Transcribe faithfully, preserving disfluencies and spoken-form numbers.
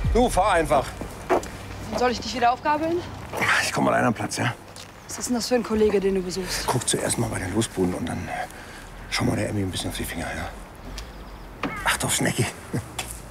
Du, fahr einfach. Und soll ich dich wieder aufgabeln? Ich komme mal an einen Platz, ja? Was ist denn das für ein Kollege, den du besuchst? Guck zuerst mal bei den Losbuden und dann schau mal der Emmy ein bisschen auf die Finger, ja? Acht auf Snacki.